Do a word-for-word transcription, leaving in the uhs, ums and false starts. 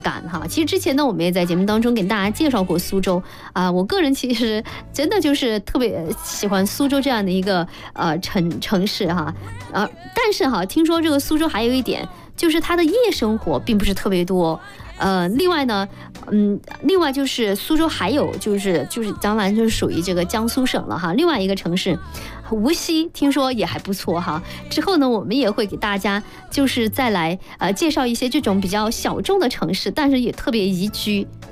感哈。其实之前呢，我们也在节目当中给大家介绍过苏州啊、呃。我个人其实真的就是特别喜欢苏州这样的一个呃城城市哈。呃，但是哈，听说这个苏州还有一点，就是它的夜生活并不是特别多。呃，另外呢，嗯，另外就是苏州还有就是就是当然就是属于这个江苏省了哈。另外一个城市无锡，听说也还不错哈。之后呢，我们也会给大家就是再来呃介绍一些这种比较小众的城市，但是也特别宜居